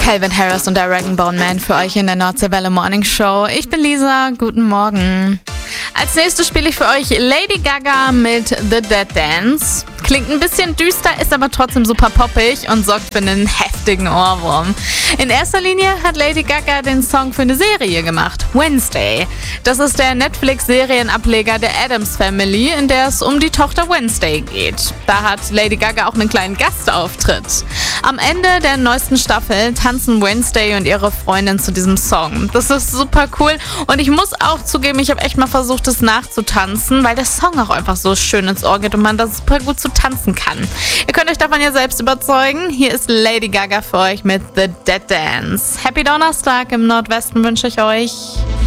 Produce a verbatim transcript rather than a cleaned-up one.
Calvin Harris und der Rag'n'Bone Man für euch in der Nordseewelle Morning Show. Ich bin Lisa, guten Morgen. Als nächstes spiele ich für euch Lady Gaga mit The Dead Dance. Klingt ein bisschen düster, ist aber trotzdem super poppig und sorgt für einen heftigen Ohrwurm. In erster Linie hat Lady Gaga den Song für eine Serie gemacht, Wednesday. Das ist der Netflix-Serienableger der Addams Family, in der es um die Tochter Wednesday geht. Da hat Lady Gaga auch einen kleinen Gastauftritt. Am Ende der neuesten Staffel tanzen Wednesday und ihre Freundin zu diesem Song. Das ist super cool und ich muss auch zugeben, ich habe echt mal versucht, das nachzutanzen, weil der Song auch einfach so schön ins Ohr geht und man da super gut zu tanzen kann. Ihr könnt euch davon ja selbst überzeugen. Hier ist Lady Gaga für euch mit The Dead Dance. Happy Donnerstag im Nordwesten wünsche ich euch.